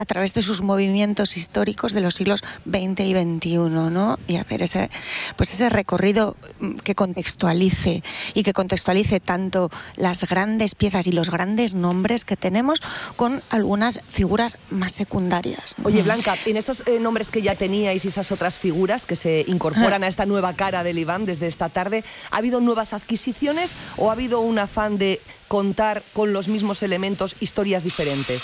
a través de sus movimientos históricos de los siglos XX y XXI, ¿no? Y hacer ese recorrido que contextualice tanto las grandes piezas y los grandes nombres que tenemos con algunas figuras más secundarias. Oye, Blanca, en esos nombres que ya teníais y esas otras figuras que se incorporan a esta nueva cara del IBAM desde esta tarde, ¿ha habido nuevas adquisiciones o ha habido un afán de contar con los mismos elementos historias diferentes?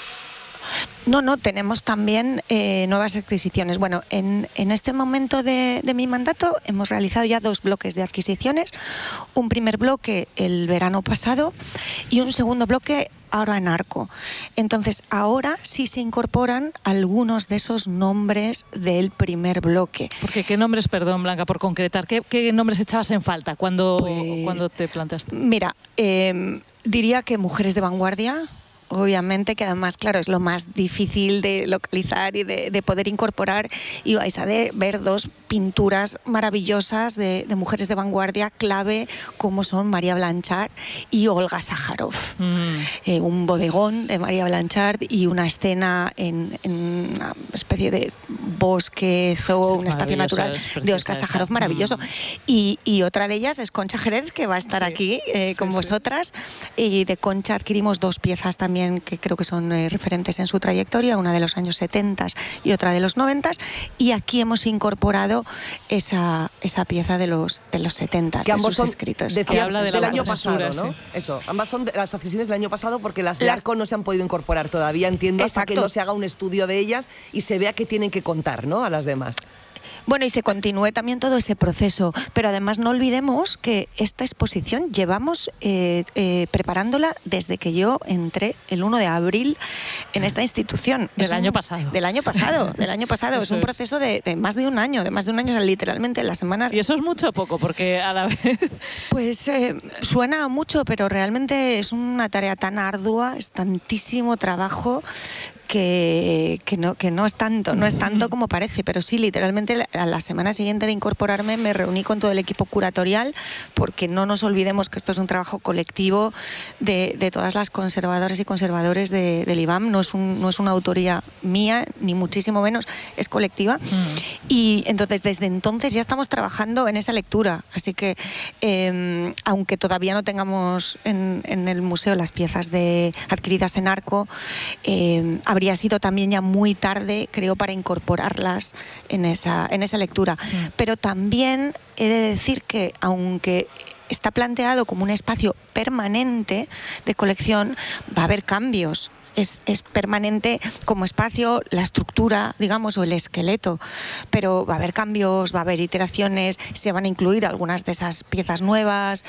No, tenemos también nuevas adquisiciones. Bueno, en este momento de mi mandato hemos realizado ya 2 bloques de adquisiciones. Un primer bloque el verano pasado y un segundo bloque ahora en Arco. Entonces, ahora sí se incorporan algunos de esos nombres del primer bloque. Porque ¿qué nombres, perdón, Blanca, por concretar, qué nombres echabas en falta cuando te planteaste? Mira, diría que mujeres de vanguardia. Obviamente, que además, claro, es lo más difícil de localizar y de poder incorporar, y vais a ver 2 pinturas maravillosas de mujeres de vanguardia clave como son María Blanchard y Olga Sájarov. Un bodegón de María Blanchard y una escena en una especie de bosque, zoo, un espacio natural de Olga Sájarov maravilloso. Y otra de ellas es Concha Jerez, que va a estar aquí con vosotras. Y de Concha adquirimos 2 piezas también que creo que son referentes en su trayectoria, una de los años 70 y otra de los 90, y aquí hemos incorporado esa pieza de los 70, que de ambos sus son, escritos. Decías, habla de del la año pasado, ¿no? sí. Eso, ambas son de las adquisiciones del año pasado porque las de Arco no se han podido incorporar todavía, entiendo, hasta que no se haga un estudio de ellas y se vea qué tienen que contar, ¿no?, a las demás. Bueno, y se continúe también todo ese proceso, pero además no olvidemos que esta exposición llevamos preparándola desde que yo entré el 1 de abril en esta institución. Del año pasado. Del año pasado. Es un proceso de más de un año, o sea, literalmente las semanas. ¿Y eso es mucho o poco? Porque a la vez... Pues suena mucho, pero realmente es una tarea tan ardua, es tantísimo trabajo que no es tanto como parece, pero sí, literalmente a la semana siguiente de incorporarme me reuní con todo el equipo curatorial, porque no nos olvidemos que esto es un trabajo colectivo de todas las conservadoras y conservadores del IBAM, no es una autoría mía, ni muchísimo menos, es colectiva. Y entonces desde entonces ya estamos trabajando en esa lectura, así que aunque todavía no tengamos en el museo las piezas adquiridas en Arco, habría sido también ya muy tarde, creo, para incorporarlas en esa lectura. Pero también he de decir que, aunque está planteado como un espacio permanente de colección, va a haber cambios. Es permanente como espacio la estructura, digamos, o el esqueleto, pero va a haber cambios, va a haber iteraciones, se van a incluir algunas de esas piezas nuevas,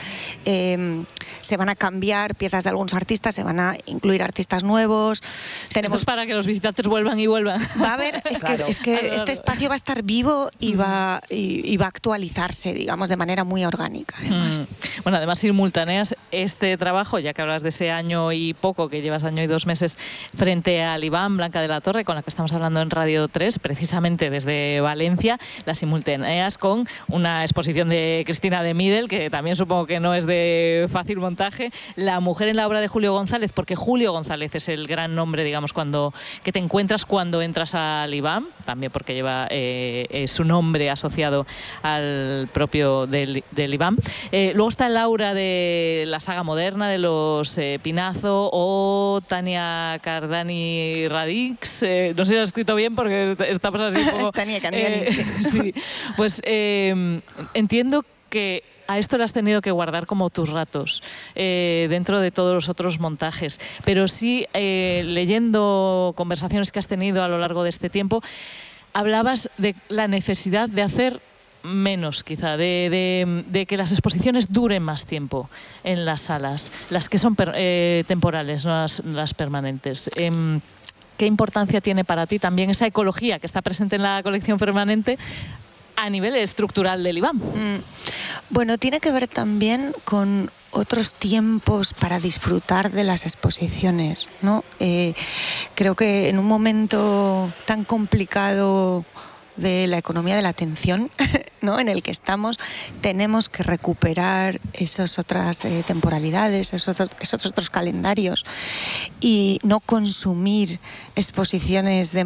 se van a cambiar piezas de algunos artistas, se van a incluir artistas nuevos. Esto es para que los visitantes vuelvan y vuelvan. Va a haber, es que este espacio va a estar vivo y va a actualizarse, digamos, de manera muy orgánica, además. Bueno, además simultaneas este trabajo, ya que hablas de ese año y poco, que llevas año y 2 meses frente al IBAM, Blanca de la Torre, con la que estamos hablando en Radio 3, precisamente desde Valencia, la simultaneas con una exposición de Cristina de Midel, que también supongo que no es de fácil montaje, La mujer en la obra de Julio González, porque Julio González es el gran nombre, digamos, que te encuentras cuando entras al IBAM, también porque lleva su nombre asociado al propio del IBAM. Luego está Laura de la saga moderna, de los Pinazo, o Tania Cardani Radix, no sé si lo he escrito bien porque estamos así un poco... Tania Cardani. Sí, pues entiendo que a esto le has tenido que guardar como tus ratos dentro de todos los otros montajes, pero sí leyendo conversaciones que has tenido a lo largo de este tiempo, hablabas de la necesidad de hacer menos, quizá, de que las exposiciones duren más tiempo en las salas, las que son temporales, no las permanentes. ¿Qué importancia tiene para ti también esa ecología que está presente en la colección permanente a nivel estructural del IBAM? Bueno, tiene que ver también con otros tiempos para disfrutar de las exposiciones, ¿no? Creo que en un momento tan complicado de la economía de la atención, ¿no?, en el que estamos, tenemos que recuperar esas otras temporalidades, esos otros calendarios, y no consumir exposiciones de